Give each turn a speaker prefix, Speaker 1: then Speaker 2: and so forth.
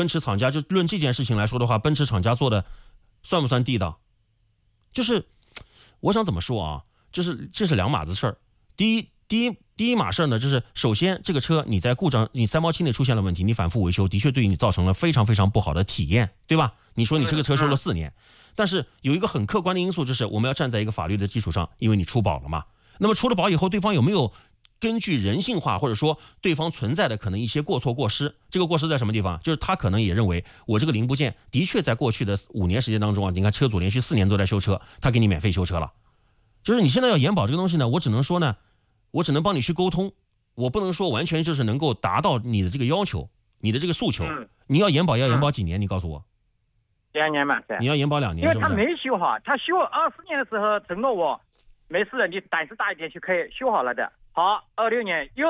Speaker 1: 奔驰厂家就论这件事情来说的话，奔驰厂家做的算不算地道？就是我想怎么说啊？这是两码子事儿。第一码事儿呢，就是首先这个车你在故障，你三包期内出现了问题，你反复维修，的确对你造成了非常非常不好的体验，对吧？你说你这个车修了4年，但是有一个很客观的因素，就是我们要站在一个法律的基础上，因为你出保了嘛。那么出了保以后，对方有没有根据人性化，或者说对方存在的可能一些过错过失？这个过失在什么地方？就是他可能也认为我这个零部件的确在过去的5年时间当中啊，你看车主连续4年都在修车，他给你免费修车了。就是你现在要延保这个东西呢，我只能说呢，我只能帮你去沟通，我不能说完全就是能够达到你的这个要求，你的这个诉求。你要延保要延保几年？你告诉我。
Speaker 2: 2年嘛，
Speaker 1: 你要延保2年，
Speaker 2: 因为他没修好，他修24年的时候承诺我没事，你胆子大一点去可以修好了的。好，26年又